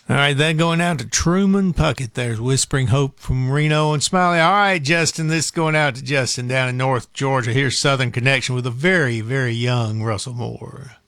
All right, that going out to Truman Puckett. There's Whispering Hope from Reno and Smiley. All right, Justin, this is going out to Justin down in North Georgia. Here's Southern Connection with a very, very young Russell Moore.